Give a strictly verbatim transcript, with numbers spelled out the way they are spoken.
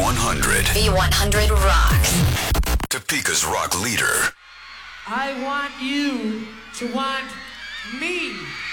one hundred. B one hundred rocks. Topeka's rock leader. I want you to want me.